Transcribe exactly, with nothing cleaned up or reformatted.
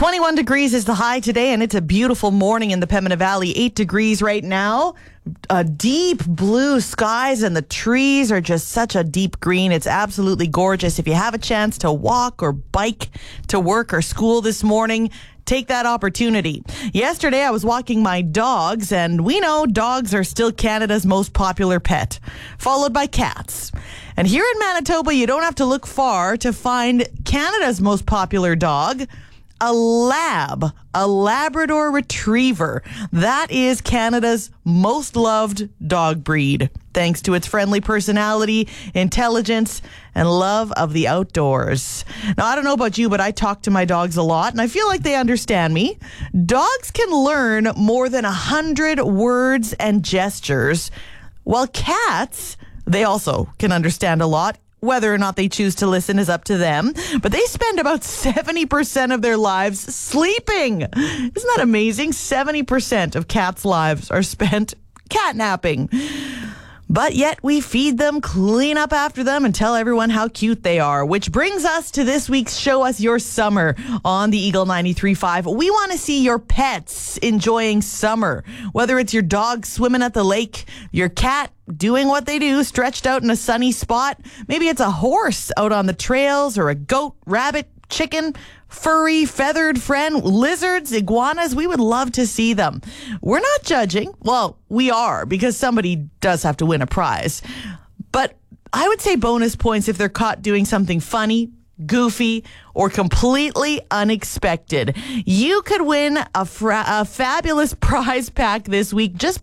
twenty-one degrees is the high today, and it's a beautiful morning in the Pembina Valley. eight degrees right now. Uh, deep blue skies, and the trees are just such a deep green. It's absolutely gorgeous. If you have a chance to walk or bike to work or school this morning, take that opportunity. Yesterday, I was walking my dogs, and we know dogs are still Canada's most popular pet, followed by cats. And here in Manitoba, you don't have to look far to find Canada's most popular dog, a lab, a Labrador Retriever. That is Canada's most loved dog breed, thanks to its friendly personality, intelligence, and love of the outdoors. Now, I don't know about you, but I talk to my dogs a lot, and I feel like they understand me. Dogs can learn more than a hundred words and gestures, while cats, they also can understand a lot. Whether or not they choose to listen is up to them. But they spend about seventy percent of their lives sleeping. Isn't that amazing? seventy percent of cats' lives are spent catnapping. But yet we feed them, clean up after them, and tell everyone how cute they are. Which brings us to this week's Show Us Your Summer on the Eagle ninety-three point five. We want to see your pets enjoying summer. Whether it's your dog swimming at the lake, your cat doing what they do, stretched out in a sunny spot. Maybe it's a horse out on the trails, or a goat, rabbit, chicken, furry, feathered friend, lizards, iguanas. We would love to see them. We're not judging. Well, we are, because somebody does have to win a prize. But I would say bonus points if they're caught doing something funny, goofy, or completely unexpected. You could win a, fra- a fabulous prize pack this week just